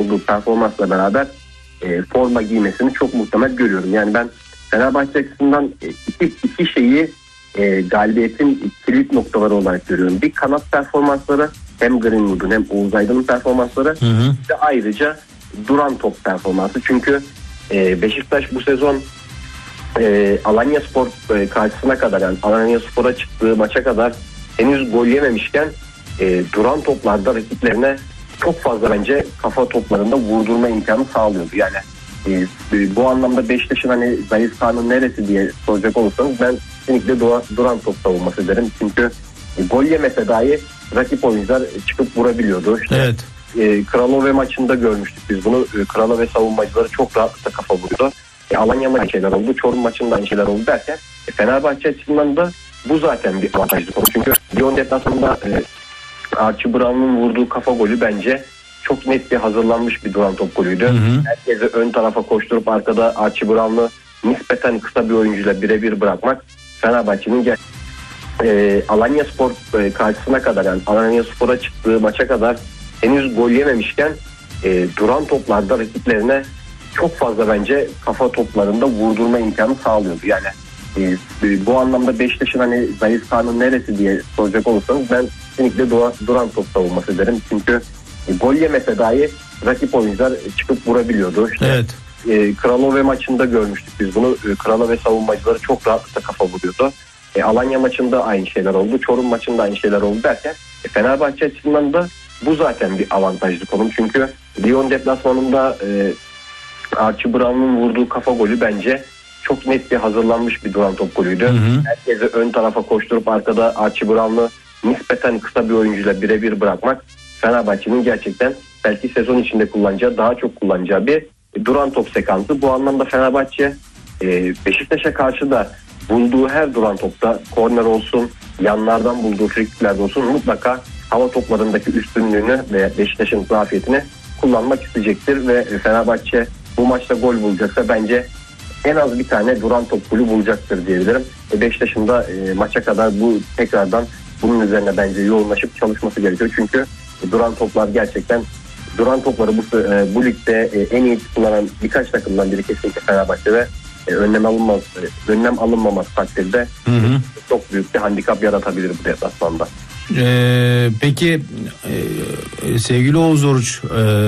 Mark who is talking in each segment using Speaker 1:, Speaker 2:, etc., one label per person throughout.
Speaker 1: olduğu performansla beraber forma giymesini çok muhtemel görüyorum. Yani ben Fenerbahçe açısından iki şeyi galibiyetin kilit noktaları olarak görüyorum. Bir, kanat performansları, hem Greenwood'un hem Oğuz Aydın'ın performansları ve ayrıca duran top performansı. Çünkü Beşiktaş bu sezon Alanyaspor karşısına kadar, yani Alanyaspor'a çıktığı maça kadar henüz gol yememişken duran toplarda rakiplerine çok fazla bence kafa toplarında vurdurma imkanı sağlıyordu. Yani bu anlamda Beşiktaş'ın hani zayıf kanı neresi diye soracak olursanız ben kesinlikle duran top savunması derim. Çünkü gol yemese dahi rakip oyuncular çıkıp vurabiliyordu. İşte,
Speaker 2: evet.
Speaker 1: Kralove maçında görmüştük biz bunu. Kralove savunmacıları çok rahatlıkla kafa vuruyordu. Alanya maçında şeyler oldu, Çorum maçında aynı şeyler oldu derken Fenerbahçe açısından da bu zaten bir avantajlı konu. Çünkü Lyon deplasmanında Archie Brown'un vurduğu kafa golü bence çok net bir hazırlanmış bir duran top golüydü. Herkese ön tarafa koşturup arkada Archie Brown'u nispeten kısa bir oyuncuyla birebir bırakmak Fenerbahçe'nin Alanyaspor karşısına kadar, yani Alanyaspor'a çıktığı maça kadar henüz gol yememişken duran toplarda rakiplerine çok fazla bence kafa toplarında vurdurma imkanı sağlıyordu. Yani bu anlamda Beşiktaş'ın hani zayıf kanı neresi diye soracak olursanız ben kesinlikle duran top savunması derim. Çünkü gol yemese dahi rakip oyuncular çıkıp vurabiliyordu. İşte,
Speaker 2: evet.
Speaker 1: Kralove maçında görmüştük biz bunu. Kralove savunmacıları çok rahatlıkla kafa vuruyordu. Alanya maçında aynı şeyler oldu. Çorum maçında aynı şeyler oldu derken Fenerbahçe açısından da bu zaten bir avantajlı konum. Çünkü Lyon deplasmanında Archie Brown'un vurduğu kafa golü bence çok net bir hazırlanmış bir duran top golüydü. Herkese ön tarafa koşturup arkada Archie Brown'u nispeten kısa bir oyuncuyla birebir bırakmak Fenerbahçe'nin gerçekten belki sezon içinde kullanacağı, daha çok kullanacağı bir duran top sekansı. Bu anlamda Fenerbahçe Beşiktaş'a karşı da bulduğu her duran topta, korner olsun, yanlardan bulduğu frikiklerde olsun, mutlaka hava toplarındaki üstünlüğünü ve Beşiktaş'ın zafiyetini kullanmak isteyecektir ve Fenerbahçe bu maçta gol bulacaksa bence en az bir tane duran top golü bulacaktır diyebilirim. Beşiktaş'ın da maça kadar bu tekrardan bunun üzerine bence yoğunlaşıp çalışması gerekiyor. Çünkü duran toplar gerçekten, duran topları bu ligde en iyi kullanan birkaç takımdan biri kesinlikle Fenerbahçe ve önlem alınmaması takdirde çok büyük bir handikap yaratabilir bu deplasmanda.
Speaker 2: Peki sevgili Oğuz Oruç,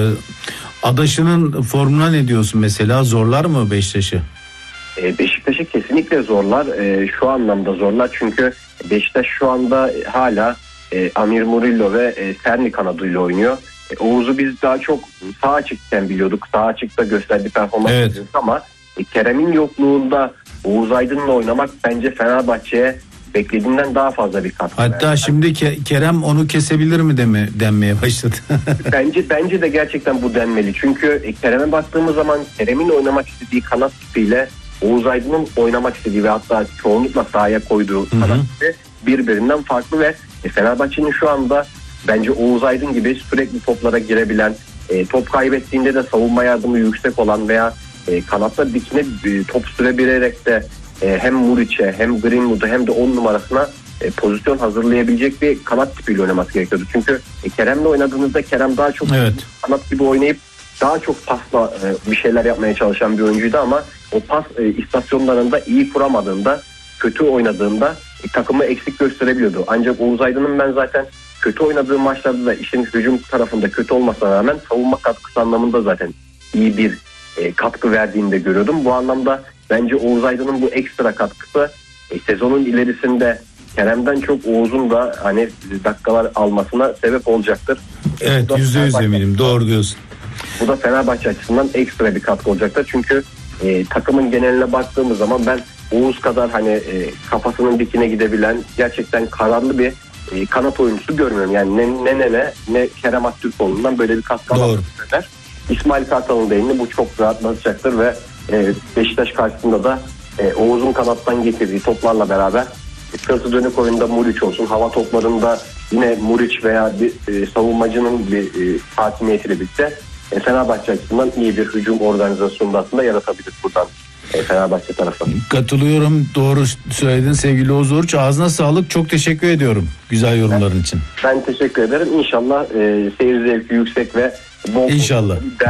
Speaker 2: Adaşı'nın formuna ne diyorsun mesela? Zorlar mı Beşiktaş'ı?
Speaker 1: Beşiktaş'ı kesinlikle zorlar. Şu anlamda zorlar çünkü Beşiktaş şu anda hala Amir Murillo ve Serni kanadıyla oynuyor. Oğuz'u biz daha çok sağ açıkken biliyorduk. Sağ açıkta gösterdiği performans ediyoruz ama Kerem'in yokluğunda Oğuz Aydın'la oynamak bence Fenerbahçe'ye beklediğinden daha fazla bir katkı.
Speaker 2: Hatta yani şimdi Kerem onu kesebilir mi denmeye başladı.
Speaker 1: bence de gerçekten bu denmeli. Çünkü Kerem'e baktığımız zaman Kerem'in oynamak istediği kanat tipiyle Oğuz Aydın'ın oynamak istediği ve hatta çoğunlukla sahaya koyduğu kanat tipi birbirinden farklı ve Fenerbahçe'nin şu anda bence Oğuz Aydın gibi sürekli toplara girebilen, top kaybettiğinde de savunma yardımı yüksek olan veya kanatta dikine top sürebilerek de hem Muriç'e hem Greenwood'a hem de 10 numarasına pozisyon hazırlayabilecek bir kanat tipiyle oynaması gerekiyordu. Çünkü Kerem'le oynadığınızda Kerem daha çok kanat gibi oynayıp daha çok pasla bir şeyler yapmaya çalışan bir oyuncuydu ama o pas istasyonlarında iyi kuramadığında, kötü oynadığında takımı eksik gösterebiliyordu. Ancak Oğuz Aydın'ın ben zaten kötü oynadığı maçlarda da işin hücum tarafında kötü olmasına rağmen savunma katkısı anlamında zaten iyi bir katkı verdiğini de görüyordum. Bu anlamda bence Oğuz Aydın'ın bu ekstra katkısı sezonun ilerisinde Kerem'den çok Oğuz'un da hani dakikalar almasına sebep olacaktır.
Speaker 2: Evet, %100 eminim, doğru diyorsun.
Speaker 1: Bu da Fenerbahçe açısından ekstra bir katkı olacaktır. Çünkü takımın geneline baktığımız zaman ben Oğuz kadar hani kafasının dikine gidebilen gerçekten kararlı bir kanat oyuncusu görmüyorum. Yani ne Kerem Aktürkoğlu'ndan böyle bir katkı alacaklar. İsmail Kartal'ın da elini bu çok rahatlatacaktır ve Beşiktaş karşısında da Oğuz'un kanattan getirdiği toplarla beraber sırtı dönük oyunda Muriç olsun, hava toplarında yine Muriç veya bir savunmacının bir hakimiyetiyle birlikte Fenerbahçe açısından iyi bir hücum organizasyonu da aslında yaratabilir buradan Fenerbahçe tarafı.
Speaker 2: Katılıyorum, doğru söyledin sevgili Oğuz Oruç. Ağzına sağlık, çok teşekkür ediyorum güzel yorumların için.
Speaker 1: Ben teşekkür ederim. İnşallah seyir zevki yüksek ve bol
Speaker 2: İnşallah.